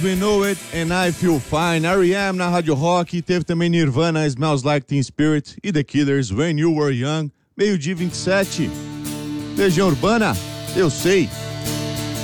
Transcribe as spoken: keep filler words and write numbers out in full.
We Know It and I Feel Fine. R E M na Rádio Rock. Teve também Nirvana, Smells Like Teen Spirit e The Killers, When You Were Young. Meio-dia vinte e sete. Legião Urbana, eu sei.